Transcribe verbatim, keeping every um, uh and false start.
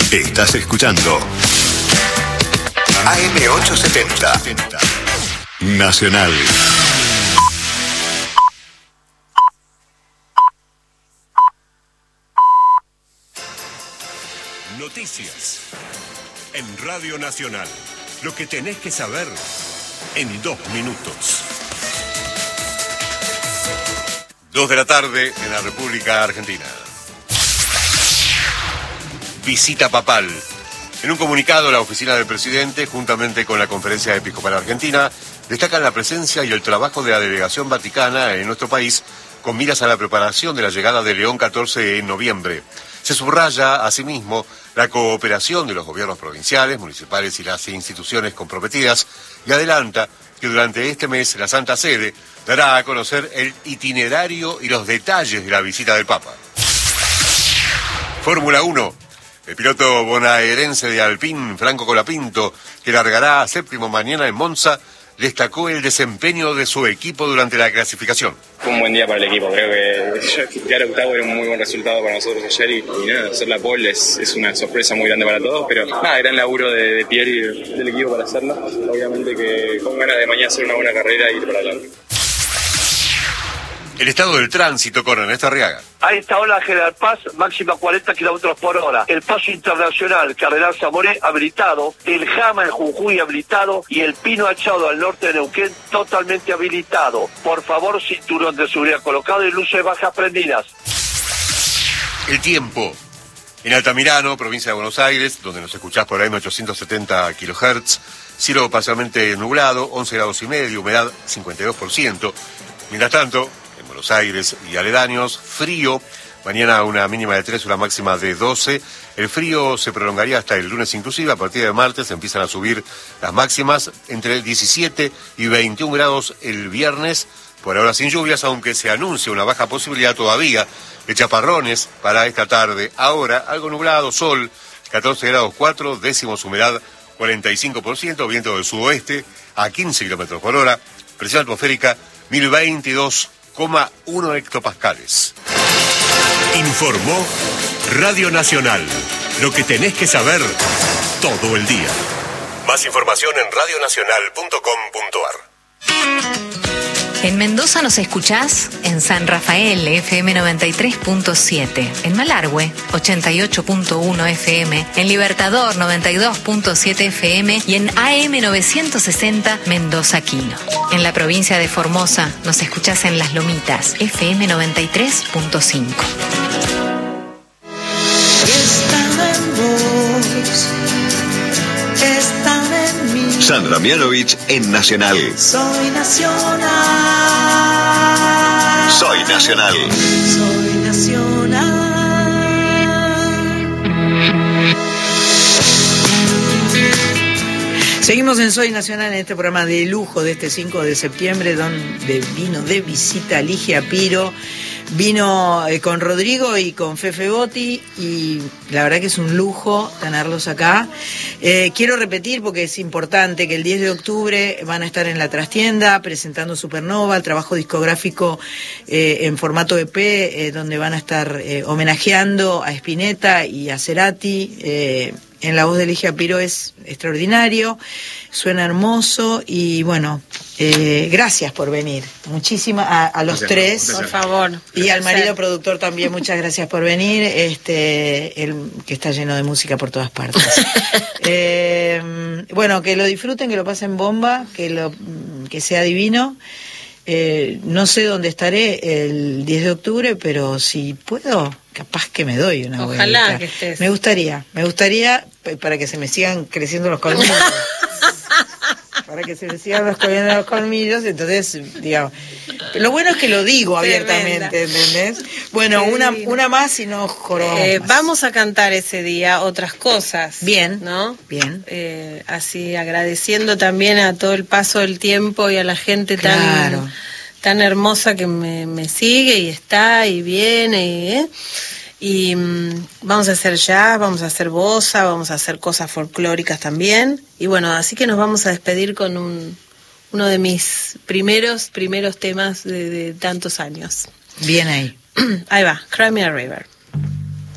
Estás escuchando A M ochocientos setenta Nacional. Noticias en Radio Nacional. Lo que tenés que saber en dos minutos. Dos de la tarde en la República Argentina. Visita papal. En un comunicado, la oficina del presidente, juntamente con la Conferencia Episcopal Argentina, destacan la presencia y el trabajo de la delegación vaticana en nuestro país con miras a la preparación de la llegada de León catorce en noviembre. Se subraya, asimismo, la cooperación de los gobiernos provinciales, municipales y las instituciones comprometidas y adelanta que durante este mes la Santa Sede dará a conocer el itinerario y los detalles de la visita del Papa. Fórmula uno. El piloto bonaerense de Alpine, Franco Colapinto, que largará séptimo mañana en Monza, destacó el desempeño de su equipo durante la clasificación. Fue un buen día para el equipo, creo que quedar octavo era un muy buen resultado para nosotros ayer y, y nada, hacer la pole es, es una sorpresa muy grande para todos, pero nada, gran laburo de, de Pierre y del equipo para hacerlo. Obviamente que con ganas de mañana hacer una buena carrera y ir para adelante. El estado del tránsito con Ernesto Arriaga. A esta hora General Paz, máxima cuarenta kilómetros por hora. El paso internacional, Cardenal Zamoré, habilitado. El Jama en Jujuy, habilitado. Y el Pino Achado al norte de Neuquén, totalmente habilitado. Por favor, cinturón de seguridad colocado y luces bajas prendidas. El tiempo. En Altamirano, provincia de Buenos Aires, donde nos escuchás por A M ochocientos setenta kilohertz, cielo parcialmente nublado, once grados y medio, humedad cincuenta y dos por ciento. Mientras tanto, Buenos Aires y aledaños, frío, mañana una mínima de tres, una máxima de doce, el frío se prolongaría hasta el lunes inclusive, a partir de martes empiezan a subir las máximas, entre diecisiete y veintiún grados el viernes, por ahora sin lluvias, aunque se anuncia una baja posibilidad todavía de chaparrones para esta tarde. Ahora, algo nublado, sol, catorce grados cuatro, décimos humedad cuarenta y cinco por ciento, viento del sudoeste a quince kilómetros por hora, presión atmosférica mil veintidós coma uno hectopascales. Informó Radio Nacional. Lo que tenés que saber todo el día. Más información en radio nacional punto com punto a r. En Mendoza nos escuchás en San Rafael, F M noventa y tres punto siete. En Malargüe, ochenta y ocho punto uno F M. En Libertador, noventa y dos punto siete F M. Y en A M novecientos sesenta, Mendoza Quino. En la provincia de Formosa nos escuchás en Las Lomitas, F M noventa y tres punto cinco. Sandra Mianovich en Nacional. Soy Nacional. Soy Nacional. Soy Nacional. Seguimos en Soy Nacional en este programa de lujo de este cinco de septiembre, donde vino de visita Ligia Piro. Vino eh, con Rodrigo y con Fefe Botti y la verdad que es un lujo tenerlos acá. Eh, quiero repetir porque es importante que el diez de octubre van a estar en la trastienda presentando Supernova, el trabajo discográfico eh, en formato E P, eh, donde van a estar eh, homenajeando a Spinetta y a Cerati. Eh, en la voz de Ligia Piro es extraordinario, suena hermoso y bueno, eh, gracias por venir. Muchísimas a, a los gracias, tres, gracias. por favor. Y al marido productor también, muchas gracias por venir, este, el que está lleno de música por todas partes. eh, bueno, que lo disfruten, que lo pasen bomba, que lo que sea divino. Eh, no sé dónde estaré el diez de octubre, pero si puedo, capaz que me doy una vuelta. Ojalá que estés. Me gustaría, me gustaría para que se me sigan creciendo los colmillos. Para que se me sigan los creciendo los colmillos, entonces, digamos. Lo bueno es que lo digo abiertamente, ¿entendés? Bueno, sí. una una más y no jorobamos eh, más. Vamos a cantar ese día otras cosas. Bien, ¿no? Bien. Eh, así agradeciendo también a todo el paso del tiempo y a la gente claro. tan tan hermosa que me, me sigue y está y viene y, ¿eh? y mm, vamos a hacer jazz, vamos a hacer bossa, vamos a hacer cosas folclóricas también y bueno, así que nos vamos a despedir con un uno de mis primeros primeros temas de, de tantos años. Bien ahí. Ahí va, Cry Me a River.